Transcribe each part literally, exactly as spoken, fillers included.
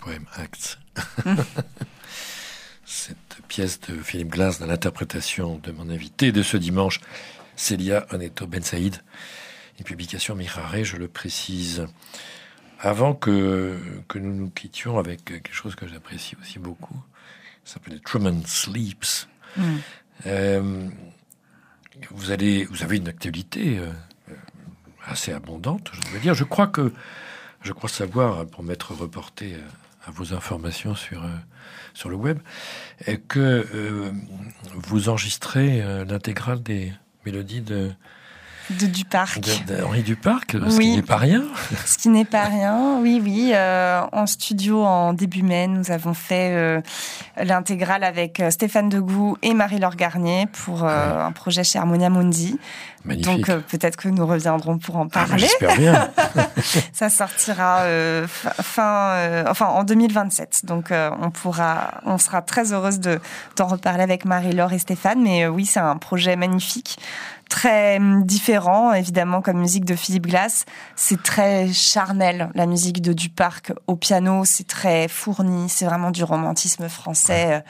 poème Acts. Cette pièce de Philip Glass dans l'interprétation de mon invité de ce dimanche, Célia Oneto Ben Saïd, une publication Mirare, je le précise. Avant que, que nous nous quittions avec quelque chose que j'apprécie aussi beaucoup, ça s'appelle Truman Sleeps. Mm. Euh, vous, allez, vous avez une actualité euh, assez abondante, je dois dire. Je crois que, je crois savoir, pour m'être reporté à vos informations sur, euh, sur le web, que euh, vous enregistrez euh, l'intégrale des mélodies de... De Duparc. De, de Henri Duparc, oui. Ce qui n'est pas rien. Ce qui n'est pas rien, oui, oui. Euh, en studio, en début mai, nous avons fait euh, l'intégrale avec Stéphane Degout et Marie-Laure Garnier pour euh, ouais. un projet chez Harmonia Mundi. Magnifique. Donc euh, peut-être que nous reviendrons pour en parler. Ah, j'espère bien. Ça sortira euh, fin, euh, enfin en deux mille vingt-sept. Donc euh, on pourra, on sera très heureuse de d'en reparler avec Marie-Laure et Stéphane. Mais euh, oui, c'est un projet magnifique. Très différent, évidemment, comme musique de Philip Glass. C'est très charnel, la musique de Duparc au piano. C'est très fourni. C'est vraiment du romantisme français. Ouais.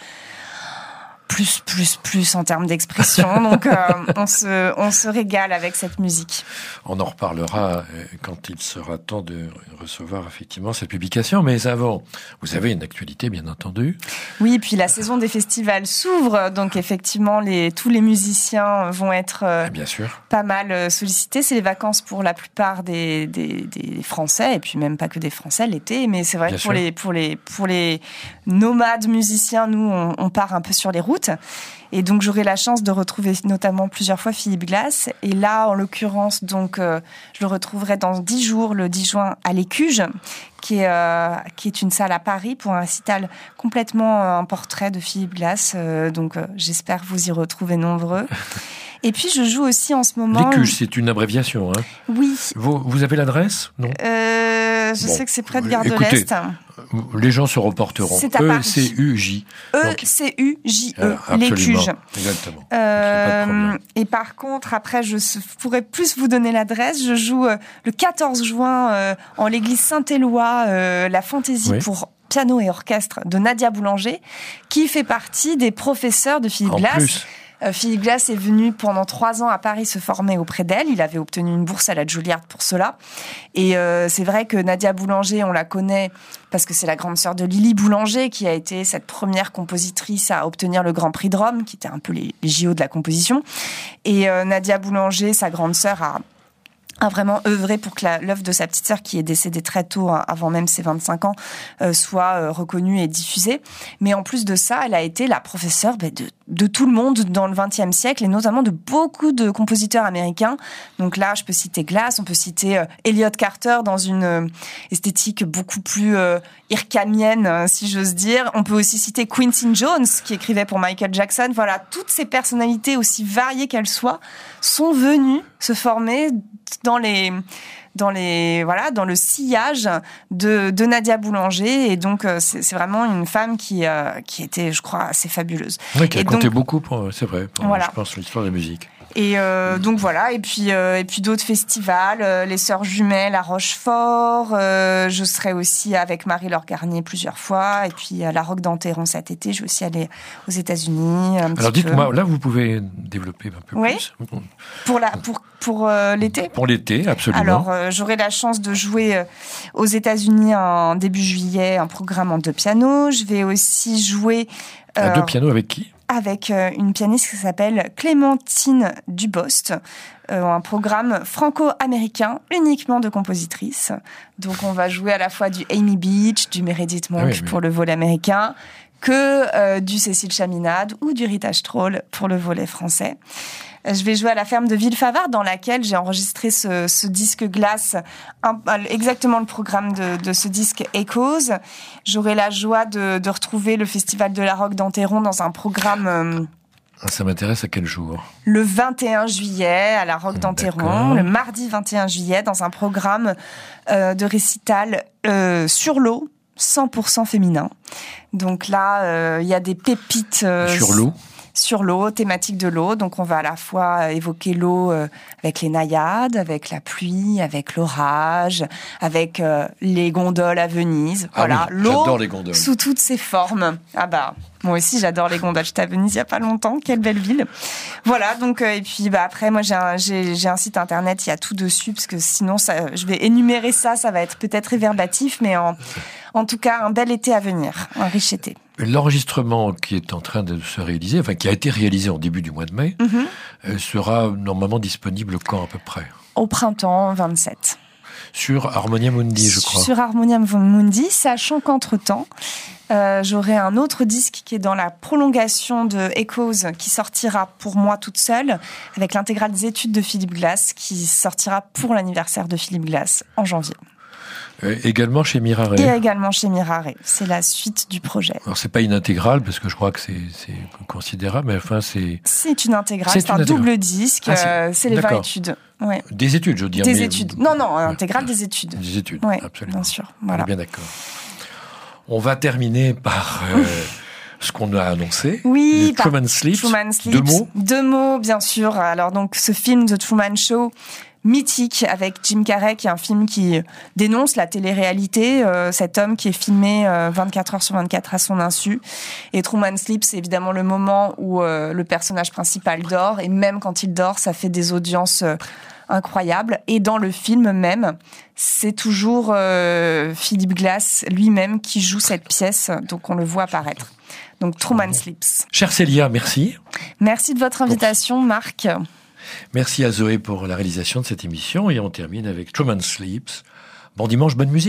Plus, plus, plus en termes d'expression. Donc, euh, on se, on se régale avec cette musique. On en reparlera quand il sera temps de recevoir effectivement cette publication. Mais avant, vous avez une actualité, bien entendu. Oui, puis la saison des festivals s'ouvre. Donc, effectivement, les, tous les musiciens vont être euh, bien sûr. pas mal sollicités. C'est les vacances pour la plupart des, des, des Français. Et puis, même pas que des Français l'été. Mais c'est vrai bien que pour les, pour, les, pour les nomades musiciens, nous, on, on part un peu sur les routes. Et donc j'aurai la chance de retrouver notamment plusieurs fois Philip Glass. Et là, en l'occurrence, donc euh, je le retrouverai dans dix jours, le dix juin, à l'Écuge, qui est euh, qui est une salle à Paris pour un récital complètement euh, un portrait de Philip Glass. Euh, donc euh, j'espère vous y retrouver nombreux. Et puis je joue aussi en ce moment. L'Écuge, c'est une abréviation, hein ? Oui. Vous, vous avez l'adresse ? Non. Euh, je bon. sais que c'est près de Gare de l'Est. Les gens se reporteront. C'est à Paris. E C U J. E C U J E, l'Écuge. Exactement. Euh, et par contre, après, je pourrais plus vous donner l'adresse. Je joue euh, le quatorze juin euh, en l'église Saint-Éloi, euh, la fantaisie oui. pour piano et orchestre de Nadia Boulanger, qui fait partie des professeurs de Philip Glass. Plus. Euh, Philip Glass est venu pendant trois ans à Paris se former auprès d'elle. Il avait obtenu une bourse à la Juilliard pour cela. Et euh, c'est vrai que Nadia Boulanger, on la connaît parce que c'est la grande sœur de Lily Boulanger qui a été cette première compositrice à obtenir le Grand Prix de Rome, qui était un peu les, les J O de la composition. Et euh, Nadia Boulanger, sa grande sœur, a a vraiment œuvré pour que la, l'œuvre de sa petite sœur, qui est décédée très tôt, hein, avant même ses vingt-cinq ans, euh, soit euh, reconnue et diffusée. Mais en plus de ça, elle a été la professeure bah, de, de tout le monde dans le vingtième siècle, et notamment de beaucoup de compositeurs américains. Donc là, je peux citer Glass, on peut citer euh, Elliott Carter dans une euh, esthétique beaucoup plus euh, hirkamienne, euh, si j'ose dire. On peut aussi citer Quincy Jones, qui écrivait pour Michael Jackson. Voilà, toutes ces personnalités, aussi variées qu'elles soient, sont venues se former dans les dans les voilà dans le sillage de de Nadia Boulanger, et donc c'est, c'est vraiment une femme qui euh, qui était, je crois, assez fabuleuse. Oui, qui a et compté donc, beaucoup pour, c'est vrai, pour, voilà. je pense, l'histoire de la musique. Et euh, donc voilà, et puis euh, et puis d'autres festivals, euh, les Sœurs Jumelles à Rochefort. Euh, je serai aussi avec Marie-Laure Garnier plusieurs fois, et puis à la Roque d'Enterron cet été. Je vais aussi aller aux États-Unis. Un Alors petit dites-moi, peu. Là vous pouvez développer un peu oui. plus. Pour la pour pour euh, l'été. Pour l'été, absolument. Alors euh, j'aurai la chance de jouer euh, aux États-Unis en début juillet, un programme en deux pianos. Je vais aussi jouer euh, à deux pianos avec qui? Avec une pianiste qui s'appelle Clémentine Dubost, euh, un programme franco-américain uniquement de compositrices. Donc on va jouer à la fois du Amy Beach, du Meredith Monk ah oui, oui. pour le volet américain, que euh, du Cécile Chaminade ou du Rita Stroll pour le volet français. Je vais jouer à la ferme de Villefavard, dans laquelle j'ai enregistré ce, ce disque Glass, un, exactement le programme de, de ce disque Echoes. J'aurai la joie de, de retrouver le Festival de la Roque d'Enterron dans un programme... Euh, Ça m'intéresse à quel jour? Le vingt et un juillet, à la Roque d'Enterron. Le mardi vingt et un juillet, dans un programme euh, de récital euh, sur l'eau, cent pour cent féminin. Donc là, il euh, y a des pépites... Euh, sur l'eau sur l'eau, thématique de l'eau. Donc on va à la fois évoquer l'eau euh, avec les naïades, avec la pluie, avec l'orage, avec euh, les gondoles à Venise. Ah voilà, oui, l'eau j'adore les gondoles. Sous toutes ses formes. Ah bah, moi aussi j'adore les gondoles. J'étais à Venise il y a pas longtemps, quelle belle ville. Voilà, donc euh, et puis bah après moi j'ai un, j'ai, j'ai un site internet, il y a tout dessus parce que sinon ça, je vais énumérer ça, ça va être peut-être réverbatif, mais en En tout cas, un bel été à venir, un riche été. L'enregistrement qui est en train de se réaliser, enfin qui a été réalisé en début du mois de mai, mm-hmm. sera normalement disponible quand à peu près ? Au printemps vingt-sept. Sur Harmonia Mundi, je crois. Sur Harmonia Mundi, sachant qu'entre-temps, euh, j'aurai un autre disque qui est dans la prolongation de Echoes, qui sortira pour moi toute seule, avec l'intégrale des études de Philippe Glass, qui sortira pour l'anniversaire de Philippe Glass en janvier. Euh, également chez Mirare. Et également chez Mirare. C'est la suite du projet. Alors, c'est pas une intégrale, parce que je crois que c'est, c'est considérable, mais enfin, c'est... C'est une intégrale, c'est, c'est un intégrale. double disque, ah, c'est... Euh, c'est les D'accord. vingt études. Ouais. Des études, je veux dire. Des mais... études. Non, non, intégrale ouais. des études. Des études, ouais, absolument. Bien sûr, voilà. On est bien d'accord. On va terminer par... Euh... ce qu'on a annoncé. Oui, Truman Sleeps. Truman Sleeps. Deux mots. Deux mots, bien sûr. Alors, donc, ce film The Truman Show, mythique, avec Jim Carrey, qui est un film qui dénonce la télé-réalité, euh, cet homme qui est filmé euh, vingt-quatre heures sur vingt-quatre à son insu. Et Truman Sleeps, c'est évidemment le moment où euh, le personnage principal dort, et même quand il dort, ça fait des audiences euh, incroyables. Et dans le film même, c'est toujours euh, Philippe Glass lui-même qui joue cette pièce, donc on le voit apparaître. Donc Truman Sleeps. Chère Célia, merci. Merci de votre invitation, Marc. Merci à Zoé pour la réalisation de cette émission et on termine avec Truman Sleeps. Bon dimanche, bonne musique.